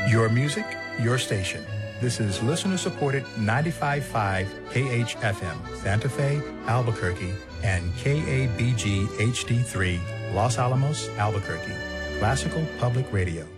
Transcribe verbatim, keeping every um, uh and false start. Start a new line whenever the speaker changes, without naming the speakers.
Your music, your station. This is listener-supported ninety-five point five K H F M, Santa Fe, Albuquerque, and K A B G H D three, Los Alamos, Albuquerque. Classical Public Radio.